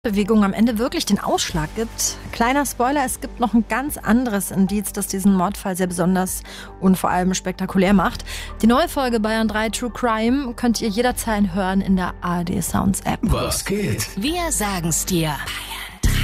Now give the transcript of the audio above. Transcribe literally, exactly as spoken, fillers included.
Bewegung am Ende wirklich den Ausschlag gibt. Kleiner Spoiler, es gibt noch ein ganz anderes Indiz, das diesen Mordfall sehr besonders und vor allem spektakulär macht. Die neue Folge Bayern drei True Crime könnt ihr jederzeit hören in der A R D Sounds App. Was geht? Wir sagen's dir.